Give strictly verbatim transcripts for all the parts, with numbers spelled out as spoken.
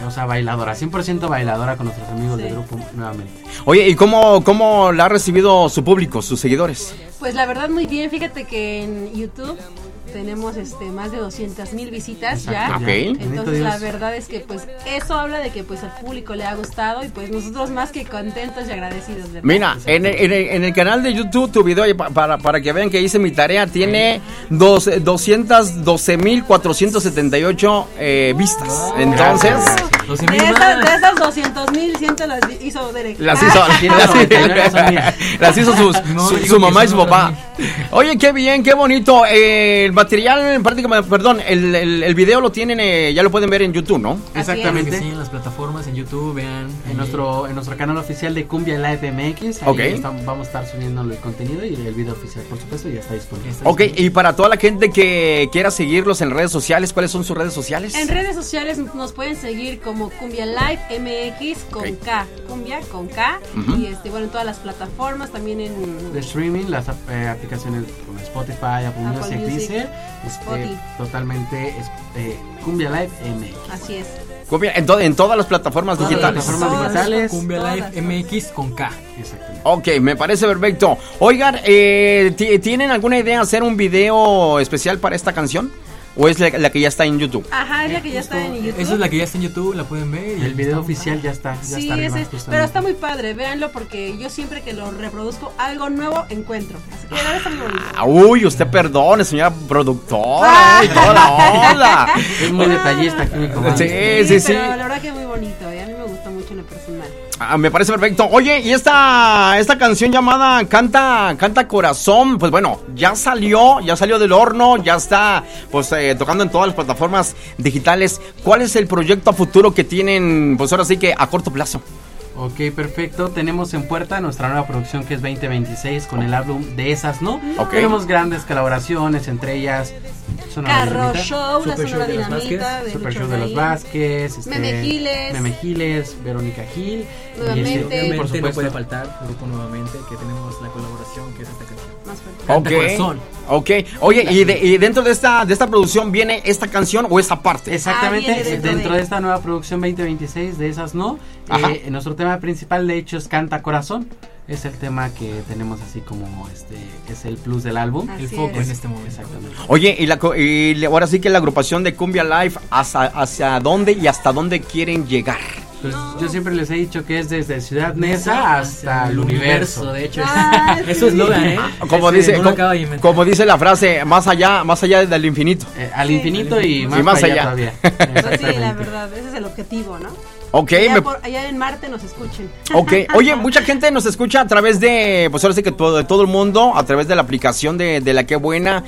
o sea, bailadora, cien por ciento bailadora con nuestros amigos sí. del grupo nuevamente. Oye, ¿y cómo, cómo la ha recibido su público, sus seguidores? Pues la verdad muy bien, fíjate que en YouTube tenemos este más de doscientas mil visitas. Exacto, ya. Okay. Entonces la verdad es que pues eso habla de que pues al público le ha gustado y pues nosotros más que contentos y agradecidos. ¿Verdad? Mira, en el, en, el, en el canal de YouTube tu video, para, para que vean que hice mi tarea, tiene dos, doscientas doce mil cuatrocientas setenta y ocho eh, vistas. Wow. Entonces... De esas, de esas doscientos mil, ciento las hizo Derek. Las hizo, las, las hizo sus, no, su, su mamá y su papá. Oye, qué bien, qué bonito. Eh, el material, prácticamente, perdón, el, el, el video lo tienen, eh, ya lo pueden ver en YouTube, ¿no? Exactamente. Sí, en las plataformas, en YouTube, vean. En nuestro, en nuestro canal oficial de Cumbia Live M X. Ahí okay. estamos, vamos a estar subiendo el contenido y el video oficial, por supuesto, ya está disponible. Está ok, disponible. Y para toda la gente que quiera seguirlos en redes sociales, ¿cuáles son sus redes sociales? En redes sociales nos pueden seguir como Como Cumbia Live M X con okay. K, Cumbia con K, uh-huh. y este bueno en todas las plataformas, también en de streaming, las eh, aplicaciones como Spotify, Apple, Apple Music, Music, dice, este, totalmente es, eh, Cumbia Live M X. Así es. Cumbia en, to- en todas las plataformas todas digitales. Las plataformas digitales. Cumbia Live M X con K. Exactamente. Ok, me parece perfecto. Oigan, eh, t- ¿tienen alguna idea de hacer un video especial para esta canción? ¿O es la, la que ya está en YouTube? Ajá, es la que ya está en YouTube. Esa es la que ya está en YouTube, la pueden ver. Y el video oficial ya está, ya sí, está arriba, ese es, pero está muy padre, véanlo porque yo siempre que lo reproduzco algo nuevo encuentro. Así que la verdad está muy bonito. Ah, uy, usted perdone, señora productora. Ay, toda la onda. Es muy detallista aquí mi comadre. Sí, sí, sí. Pero la verdad que es muy bonito, y a mí me gustó mucho en lo personal. Ah, me parece perfecto. Oye, y esta esta canción llamada Canta Canta Corazón, pues bueno, ya salió, ya salió del horno, ya está pues eh, tocando en todas las plataformas digitales. ¿Cuál es el proyecto a futuro que tienen, pues ahora sí que a corto plazo? Ok, perfecto. Tenemos en puerta nuestra nueva producción que es veinte veintiséis con el álbum de Esas, ¿no? Okay. Tenemos grandes colaboraciones, entre ellas Sonora Carro Dinamita, Show, Super la Sonora Dinamita, de Super Show de los Vázquez, este, Meme Giles, Meme Giles, Verónica Gil. Nuevamente, y este, por supuesto no puede faltar grupo nuevamente que tenemos la colaboración que es esta canción. Más fuerte. Canta okay. Corazón. Ok, oye, y, de, y dentro de esta de esta producción viene esta canción o esta parte. Exactamente, ah, dentro, dentro de... de esta nueva producción veinte veintiséis de Esas, ¿no? Eh, nuestro tema principal de hecho es Canta Corazón. Es el tema que tenemos así como este es el plus del álbum, así el foco es. En este momento. Exactamente. Oye, y, la, y ahora sí que la agrupación de Cumbia Live, ¿hacia, hacia dónde y hasta dónde quieren llegar? Pues no. Yo siempre les he dicho que es desde Ciudad Neza hasta, hasta el universo. universo. De hecho, ah, es, eso es lo ¿eh? Como Ese, dice, no como, como dice la frase, más allá, más allá del infinito. Eh, al infinito sí, y más, y más allá, allá todavía. Pues sí, la verdad, ese es el objetivo, ¿no? Ok, allá, me... por, allá en Marte nos escuchen. Ok, oye, mucha gente nos escucha a través de, pues ahora sí que todo, de todo el mundo, a través de la aplicación de, de La Qué Buena.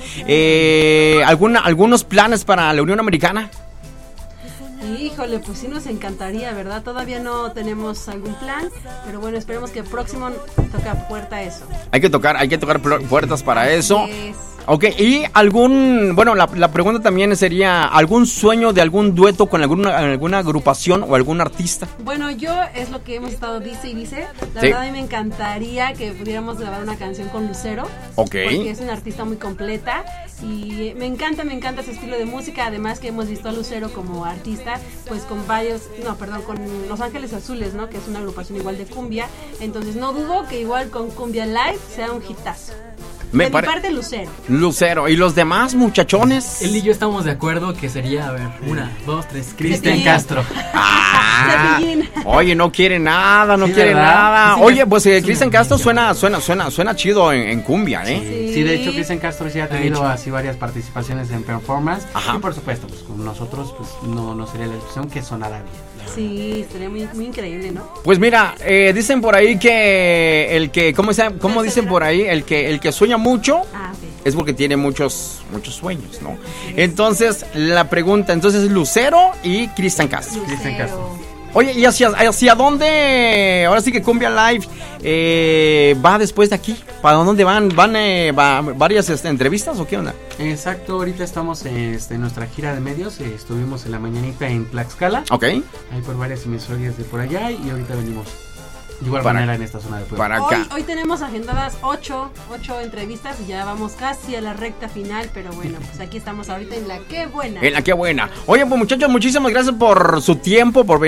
Eh, ¿alguna, ¿Algunos planes para la Unión Americana? Híjole, pues sí nos encantaría, ¿verdad? Todavía no tenemos algún plan, pero bueno, esperemos que próximo toca puerta eso. Hay que tocar, hay que tocar puertas para Así eso. Es. Ok, y algún, bueno, la, la pregunta también sería, ¿algún sueño de algún dueto con alguna, alguna agrupación o algún artista? Bueno, yo es lo que hemos estado dice y dice, la sí. verdad a mí me encantaría que pudiéramos grabar una canción con Lucero. Ok. Porque es una artista muy completa y me encanta, me encanta ese estilo de música, además que hemos visto a Lucero como artista, pues con varios, no, perdón, con Los Ángeles Azules, ¿no? Que es una agrupación igual de cumbia, entonces no dudo que igual con Cumbia Live sea un hitazo. Me de pare... mi parte, Lucero. Lucero. ¿Y los demás muchachones? Él y yo estamos de acuerdo que sería, a ver, una, dos, tres, Cristian Castro. Ah, oye, no quiere nada, no sí, quiere ¿verdad? Nada. Sí, oye, pues eh, Cristian Castro suena, suena, suena, suena chido en, en cumbia, ¿eh? Sí. sí, de hecho, Cristian Castro sí ha tenido así varias participaciones en performance. Ajá. Y por supuesto, pues con nosotros, pues no, no sería la excepción que sonara bien. Sí, estaría muy, muy increíble, ¿no? Pues mira, eh, dicen por ahí que el que, ¿cómo, se, cómo dicen por ahí? El que, el que sueña mucho ah, sí. es porque tiene muchos, muchos sueños, ¿no? Entonces, la pregunta, entonces es Lucero y Cristian Castro. Cristian Castro. Oye, ¿y hacia, hacia dónde? Ahora sí que Cumbia Live eh, va después de aquí. ¿Para dónde van? ¿Van eh, va, varias este, entrevistas o qué onda? Exacto, ahorita estamos este, en nuestra gira de medios. Eh, estuvimos en la mañanita en Tlaxcala. Ok. Ahí por varias emisoras de por allá y ahorita venimos de igual para, manera en esta zona de Puebla. Para acá. Hoy, hoy tenemos agendadas ocho, ocho entrevistas y ya vamos casi a la recta final, pero bueno, pues aquí estamos ahorita en La Qué Buena. En La Qué Buena. Oye, pues muchachos, muchísimas gracias por su tiempo, por venir.